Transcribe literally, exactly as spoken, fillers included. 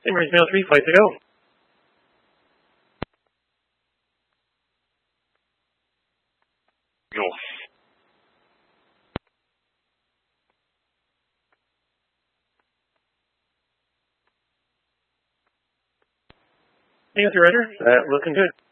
St. Mary's Mail three, flight to go. Go. Hey, Roger. Uh, looking good.